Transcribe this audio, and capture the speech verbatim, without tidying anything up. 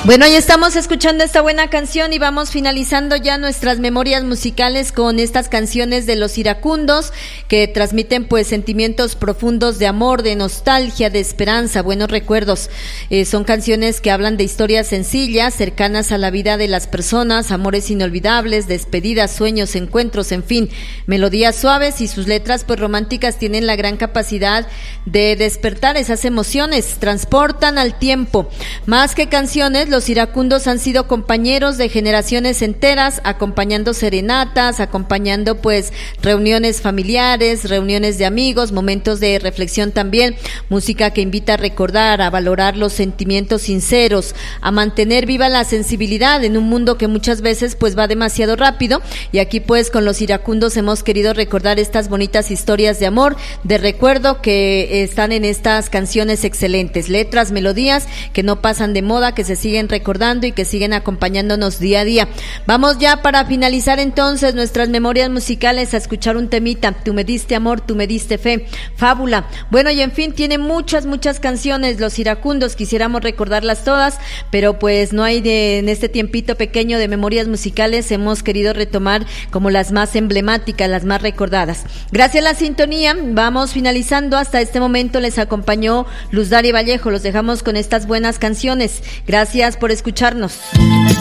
Bueno, ya estamos escuchando esta buena canción y vamos finalizando ya nuestras memorias musicales con estas canciones de Los Iracundos que transmiten pues sentimientos profundos de amor, de nostalgia, de esperanza, buenos recuerdos. Eh, son canciones que hablan de historias sencillas, cercanas a la vida de las personas, amores inolvidables, despedidas, sueños, encuentros, en fin, melodías suaves, y sus letras pues románticas tienen la gran capacidad de despertar esas emociones, transportan al tiempo. Más que canciones, los iracundos han sido compañeros de generaciones enteras, acompañando serenatas, acompañando pues reuniones familiares, reuniones de amigos, momentos de reflexión también, música que invita a recordar, a valorar los sentimientos sinceros, a mantener viva la sensibilidad en un mundo que muchas veces pues va demasiado rápido, y aquí pues con los iracundos hemos querido recordar estas bonitas historias de amor, de recuerdo que están en estas canciones excelentes, letras, melodías que no pasan de moda, que se siguen recordando y que siguen acompañándonos día a día. Vamos ya para finalizar entonces nuestras memorias musicales a escuchar un temita. Tú me diste amor, tú me diste fe, Fábula. Bueno, y en fin, tiene muchas, muchas canciones los iracundos, quisiéramos recordarlas todas, pero pues no hay de, en este tiempito pequeño de memorias musicales, hemos querido retomar como las más emblemáticas, las más recordadas. Gracias a la sintonía, vamos finalizando. Hasta este momento les acompañó Luz Dari Vallejo, los dejamos con estas buenas canciones. Gracias por escucharnos.